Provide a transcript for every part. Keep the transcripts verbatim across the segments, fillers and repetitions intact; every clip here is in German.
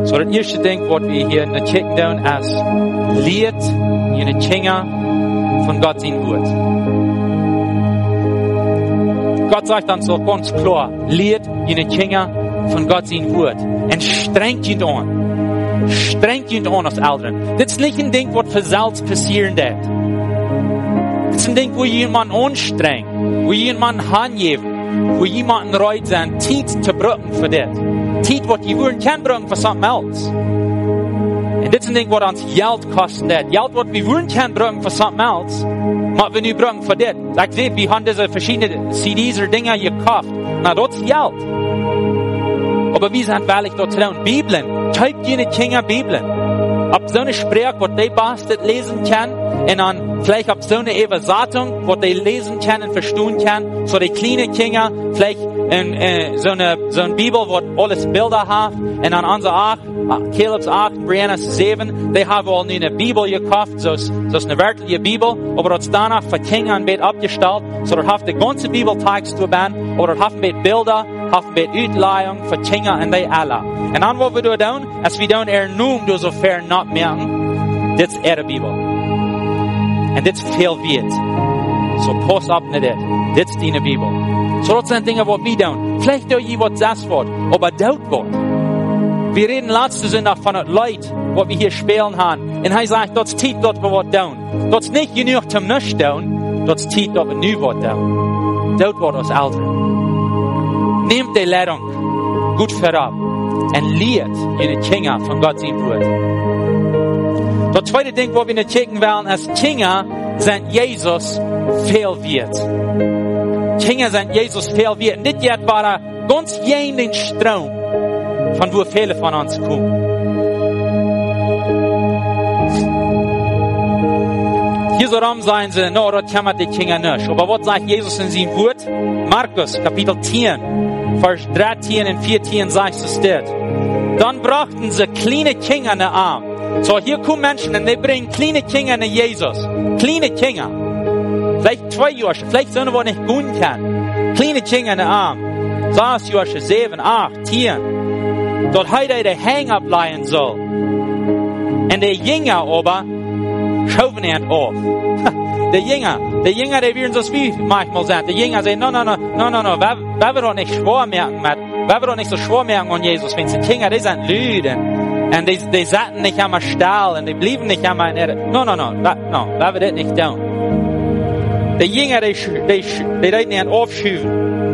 So das erste Ding, was wir hier in der Checken tun, ist, lehrt jene Kinder von Gott sein Wort. Gott sagt dann so ganz klar, lehrt jene Kinder von Gott sein Wort. Und strengt ihn an. Strengt ihn an als Eltern. Das ist nicht ein Ding, was für selbst passieren wird. Das ist ein Ding, wo jemand anstrengt, wo jemand angeben, wo jemanden reut sein, Zeit zu brücken für das. Zeit, was die wollen, kann brücken für something else. Und das ist ein Ding, was uns Geld kostet. Geld, was wir wollen, kann brücken für something else. Aber wenn wir brücken für das. Ich sehe, wir haben diese verschiedenen C Ds oder Dinge gekauft. Na, das ist Geld. Aber wir sind wirklich dort zu tun. Bibeln. Schreibt jene Kinder Bibeln. Ob so eine Sprache, was die Bastet lesen kann, und dann vielleicht ob so eine Übersetzung, was die lesen kann und verstehen kann, so die kleinen Kinder, vielleicht in, äh, so eine, so eine Bibel, wo alles Bilder hat, und dann unsere acht, Caleb's acht, Brianna's sieben, die haben all nie eine Bibel gekauft, so ist, so ist eine wirkliche Bibel, aber das danach für Kinder ein Bett abgestellt, so das hat die ganze Bibeltext zu werden, aber das hat ein Bett Bilder, hat ein Bett Utleihung für Kinder und die alle. Und dann, was wir da tun, ist wir tun er nun, du so fair nicht merken, das ist ihre Bibel. Und das viel wird. So pass auf mit das. Das ist deine Bibel. So das sind Dinge, was wir tun. Vielleicht tue ich was das Wort, aber das Wort. Wir reden letzte Sonntag von den Leuten, was wir hier spielen haben. Und er sagt, das ist Zeit, dort wir was tun. Das ist nicht genug zum Nichts tun. Das ist Zeit, dort wir neu was tun. Das Wort als Eltern. Nehmt die Lehrung gut vorab und lehrt jene Kinder von Gott sein Wort. Das zweite Ding, wo wir nicht checken wollen, ist, Kinder sind Jesus viel wert. Kinder sind Jesus viel wert. Und das jetzt war ganz jen den Strom, von wo viele von uns kommen. Hier so rum sagen sie, no, das kann man die Kinder nicht. Aber was sagt Jesus in seinem Wort? Markus, Kapitel zehn, Vers dreizehn und vierzehn sagt es dort. Dann brachten sie kleine Kinder in den Arm. So, hier kommen Menschen und die bringen kleine Kinder in Jesus. Kleine Kinder. Vielleicht zwei Jahre, vielleicht so eine, die nicht gehen kann. Kleine Kinder in den Arm. Sechs Jahre, sieben, acht, zehn. Dort heute der Hang ableihen soll. Und der Jünger aber schaufen ihn auf. Der Jünger, der Jünger, der werden so wie manchmal sein. Der Jünger sagt, no, no, no, no, no, no, wer, wer wird doch nicht schwor merken, wer wird doch nicht so schwor merken an Jesus, wenn die Kinder, die sind Lüden. Und die, die saßen nicht einmal Stahl und die blieben nicht einmal in Erde. No, no, no, no, no, wer wird das nicht tun? Der Jünger, die, die, die reden ihn aufschieben.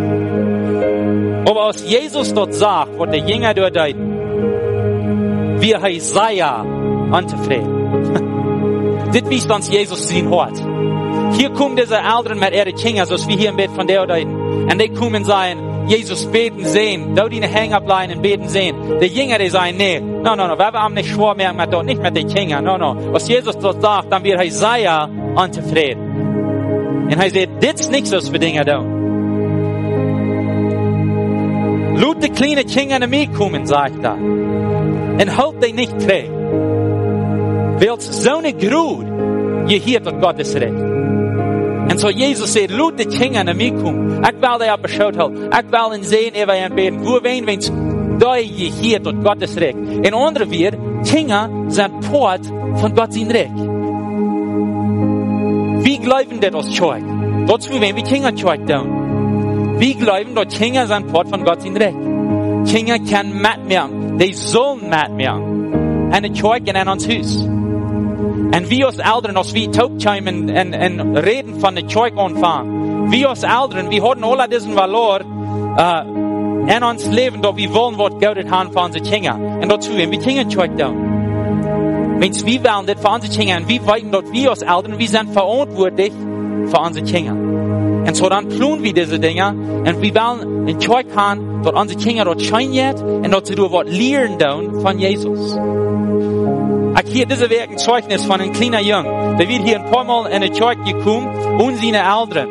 Aber was Jesus dort sagt, was der Jünger dort deuten, wie Jesaja anzufrieden. Das wisst uns Jesus sein Hort. Hier kommen diese Eltern mit ihren Kindern, so wie hier im Bett von der deuten. Und die kommen und sagen, Jesus beten sehen, da die hängen ableihen und beten sehen. Die Jünger, die sagen, nee, no, no, no, wir haben nicht schwor mehr mit dort, nicht mit den Kindern, no, no. Was Jesus dort sagt, dann wird Jesaja unzufrieden. Und er sagt, das ist nichts, was wir Dinge tun. Lut die kleinen Kinder in mir kommen, sagt er. Und halt die nicht kriegen. Weil so eine Grut, je hier tot Gottes Recht. Und so Jesus sagt, lut die Kinder in mir kommen. Ich will die beschaut halten. Ich will ihn sehen, er will ihn beten. Wo wen, wenn es da je hier tot Gottes Recht. In andere wird, Kinder sind Port von Gottes Recht. Wie glauben das aus Zeug? Dazu wenn wir Kinder Zeug tun. Wie glauben, dass Kinder sind Port von Gottes Recht. Kinder können mitmachen. Die sollen mitmachen. Und die Zeug in uns Haus. Und wir als Eltern, als wir taubkommen und, und, und reden von der Zeug anfangen. Wir als Eltern, wir haben alle diesen Valor uh, in uns Leben, dass wir wollen, was Gott haben für unsere Kinder. Und dazu wenn wir Kinder Zeug tun. Wenn wir wollen, das für unsere Kinder, und wir wissen, dass wir als Eltern, wir sind verantwortlich für unsere Kinder. Und so dann tun wir diese Dinge, und wir wollen ein Zeug haben, dass unsere Kinder dort scheinen, und dass sie dort was lernen von Jesus. Ich hier diese Werk ein Zeugnis von einem kleinen Jungen. Der wird hier ein paar Mal in die Kirche gekommen und seine Eltern.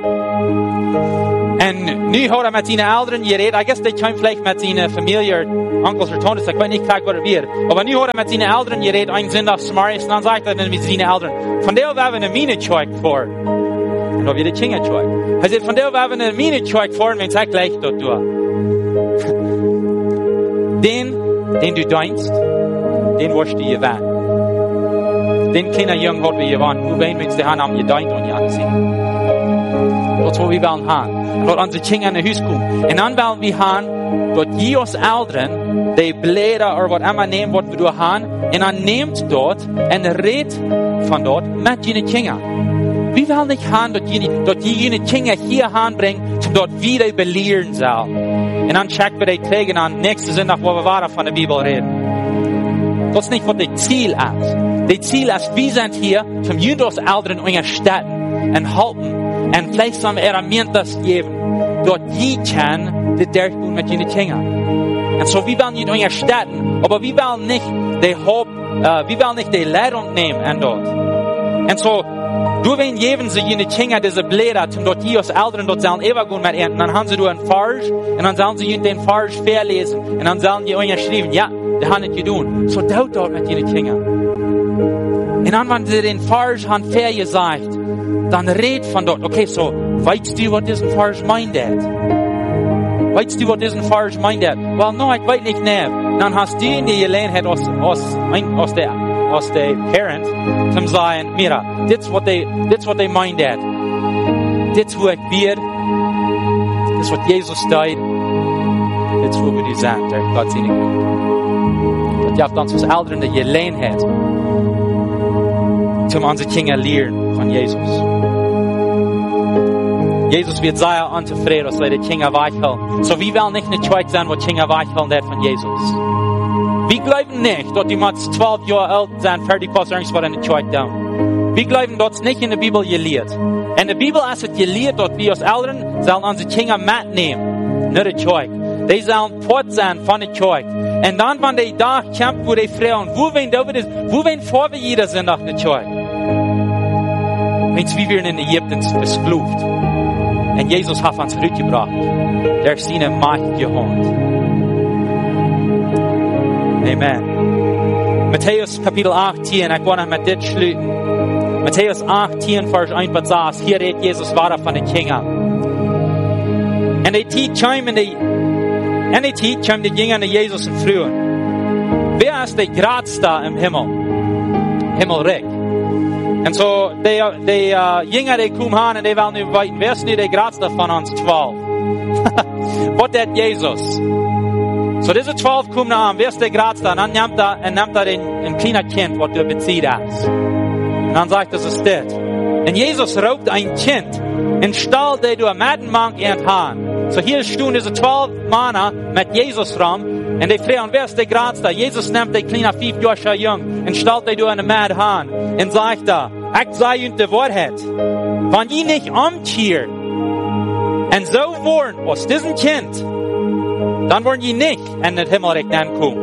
Und nu hat er mit seinen Eltern geredet. Ich guess, der kommt vielleicht mit seiner Familie, Onkels oder Tantes, ich weiß nicht gleich, was er wird. Aber nu hat er mit seinen Eltern geredet, einen Sonntag zum Marius, und dann sagt er dann mit seinen Eltern, von der werden wir eine Mine Kirche vor. Und da wird die Kinder Kirche. Er sagt, von der werden wir eine Mine Kirche vor, wenn es gleich dort durch. Den, den du denkst, den wirst du gewinnen. Den kleinen Jungen hat wir gewonnen. Wo wen willst du haben, haben gedient und ja gesehen. Dort wo wir wollen haben. Dort unsere Kinder in Haus kommen. Und dann wollen wir haben, dort Jesus Eltern, die Blätter oder was immer nehmen, was wir haben, und dann nehmt dort und redet von dort mit jenen Kindern. Wir wollen nicht haben, dort jene, dort jene Kinder hier anbringen, um dort wieder belehren sollen. Und dann checken wir die Träger an, nächste Sonntag, wo wir weiter von der Bibel reden. Das ist nicht, was das Ziel ist. Das Ziel ist, wir sind hier, zum Jüngers Eltern unterstützen und halten und vielleicht some Eramientas geben, dort je kann, die durchgehen mit jenen Kindern. Und so, wir wollen nicht unterstützen, aber wir wollen nicht die Hope, uh, wir wollen nicht die Leitung nehmen an dort. Und so, du wenn geben sie jene Kinder diese Blätter, zum dort Jesus Eltern dort sollen übergehen mit ihnen, dann haben sie du einen Farsch, und dann sollen sie den Farsch verlesen, und dann sollen die unterschreiben, ja, die haben nicht getan. So, dort dort mit jenen Kindern. Und dann, wenn sie den Farsch haben vergesagt, dann red von dort, okay, so, weißt du, was diesen Farsch meint? Weißt du, was diesen Farsch meint? Well, no, ich weiß nicht, ne. Dann hast du in die Gelegenheit aus, aus, aus der, aus der Parent, zum sagen, mira, das what they, das what they meint. Das wo ich bin, das was Jesus steht, das wo wir die sind, der Gott sei Dank. Und ihr habt uns als Eltern die Gelegenheit, zum unsere Kinder lernen von Jesus. Jesus wird sehr unzufrieden, dass die Kinder weichhalten. So, wir wollen nicht eine Zweig sein, wo Kinder weichhalten wird von Jesus. Wir glauben nicht, dass die mal zwölf Jahre alt sind, fertig was irgendwas in der Zweig tun. Wir glauben, dass es nicht in der Bibel gelehrt. In der Bibel ist es gelehrt, dass wir als Eltern sollen unsere Kinder mitnehmen, nicht die Zweig. Die sollen fort sein von der Zweig. Und dann, wenn die da kämpfen, wo die Frauen, wo wen da wird, wo wen vor wir jeder sind nach der Zweig. Wenn's wie wir in Ägypten versklavt. Und Jesus hat uns zurückgebracht. Der ist seine Macht geholt. Amen. Matthäus Kapitel achtzehn, ich will noch mit dit schließen. Matthäus achtzehn, Vers eins bis sechs, hier redet Jesus weiter von den Kindern. Und die Zeit kam in die, in die Zeit kam die Jünger in Jesus und frühen. Wer ist der Gradste im Himmel? Himmelreich. Und so, die, die uh, Jünger, die kommen an und die wollen nicht weiten. Wer ist nicht der Gradste von uns zwölf? Was ist Jesus? So, diese zwölf kommen an. Wer ist der Gradste? Und dann nimmt er, und nimmt er den, ein kleiner Kind, was du bezieht hast. Und dann sagt er, das ist das. Und Jesus raubt ein Kind in Stall, der du am Mattenbank enthauen. So, hier stehen diese zwölf Männer mit Jesus rum. Und die fragen, wer ist der Gradste? Jesus nimmt den kleinen fünf Jahre Jungen und stellt den in den Mad an und sagt da, ich sage ihnen die Wahrheit. Wenn ihr nicht umkehrt und so wollen aus diesem Kind, dann wollen ihr nicht in den Himmelreich ankommen.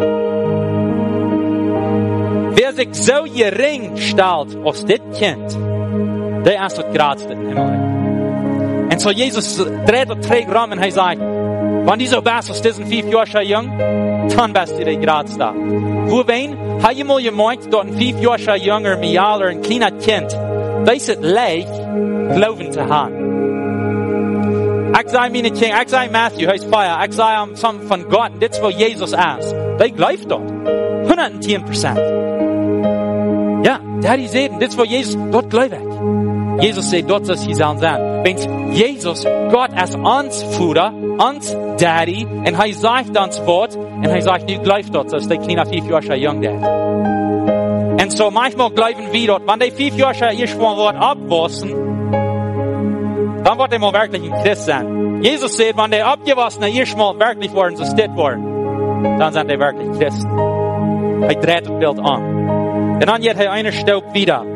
Wer sich so gering stellt aus diesem Kind, der ist das Gradste im Himmelreich. Und so Jesus dreht und trägt rum und er sagt, wenn die so bist aus diesen fünf Jahren jung, dann bist du der Gradste. Wo wen, hat ihr mal gemeint, dass ein fünf Jahre junger, Mialer, ein kleiner Kind, das ist leicht, glauben zu haben. Ich sage meine Kinder, ich sage Matthew, heißt Feier, ich sage am Son von Gott, und das, wo Jesus ist, der glaubt dort. hundertzehn Prozent. Ja, Daddy sagt, das, wo Jesus, dort glaubt ich. Jesus sagt, dort soll sie sein. Wenn Jesus, Gott als uns Vater, uns Daddy, und er sagt uns Wort, und er sagt, du glaubst dort, dass der kleine fünf Jahre jung ist. Und so manchmal glauben wir dort, wenn die fünf Jahre irgendwann Wort abwaschen, dann wird er mal wirklich ein Christ sein. Jesus sagt, wenn die abgewaschene irgendwann wirklich worden, so steht worden, dann sind die wirklich Christen. Er dreht das Bild an. Und dann geht er eine Staub wieder.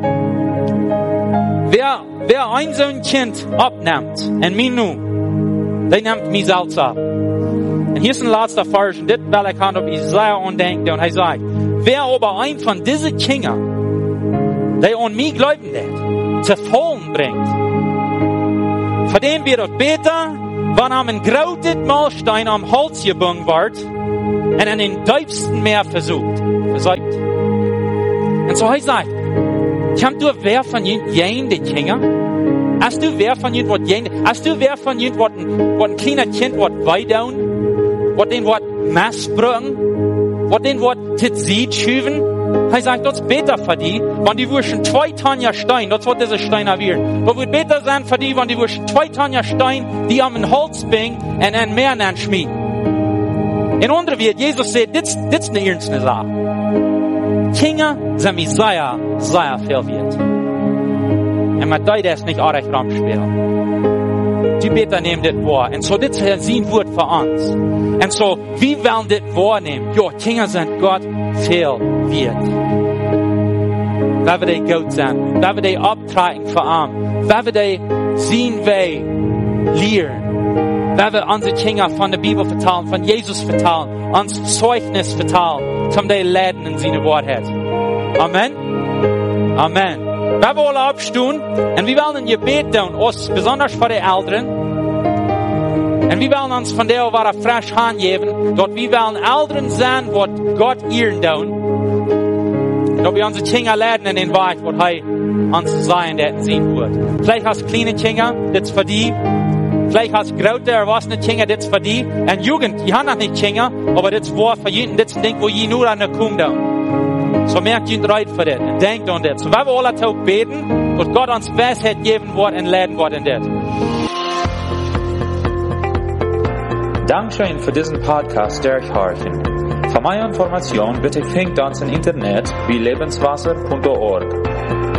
Wer, wer ein so ein Kind abnimmt, und mich nun, der nimmt mich selbst ab. Und hier ist ein letzter Vers, und das will ich auf Isaiah undenken, und er sagt, wer aber ein von diesen Kindern, der an mich glauben wird, zu Fallen bringt, für den wird es besser, wenn er einen großen Mahlstein am Holz gebunden wird, und an den tiefsten Meer versucht, versäumt. Und so er sagt, Kommt du wer von jenen die Kinder? Hast du wer von jenen, was jenen? Hast du wer von jenen, was ein kleiner Kind, was weidauen? Was den, was Mass bringen? was den Wort tit sieht, schüven, er sagt, das ist besser für die, wenn die wurschen zwei Tanja Stein, das wird diese Steine werden. Das wird besser sein für die, wenn die wurschen zwei Tanja Stein, die am Holz bringen und ein Meer schmieden. In andere wird Jesus sagt, das ist eine ernste Sache. Kinder sind mir sehr, sehr viel wert. Und man darf das nicht auch recht rumspielen. Die Beter nehmen das wahr. Und so, das ist sein Wort für uns. Und so, wie wollen das wahrnehmen? Ja, Kinder sind Gott viel wert. Weil wir die gut sind. Weil wir die abtragen für ihn. Weil wir die sehen, wie lehren. Weil wir unsere Kinder von der Bibel vertellen, von Jesus vertellen, uns Zeugnis vertellen, zum die Läden in seine Wort hat. Amen. Amen. Wir wollen abstehen und wir wollen ein Gebet tun, uns besonders für die Älteren. Und wir wollen uns von der Ware frisch angeben, dort wir wollen Älteren sein, was Gott ihren tun. Dort wir unsere Kinder leiden in den Weg, was er uns sein, der sehen wird. Vielleicht hast du kleine Kinder, das ist für die. Vielleicht hast du große, erwachsene Kinder, das ist für die. Und Jugend, die haben noch nicht Kinder, aber das war für jeden, das ist ein Ding, wo je nur an der kommt. So merkt ihr bereit für das und denkt an das. So wenn wir alle Tag beten, dass Gott uns Weisheit geben wird und leiten wird in das. Dankeschön für diesen Podcast durchhören. Für mehr Informationen bitte klingt uns im Internet wie lebenswasser punkt org.